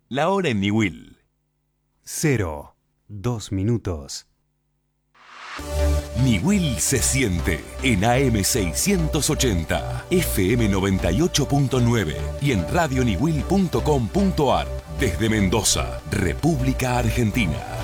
La hora en Niwil. 2 minutos. Niwil se siente en AM 680, FM 98.9 y en radioniwil.com.ar desde Mendoza, República Argentina.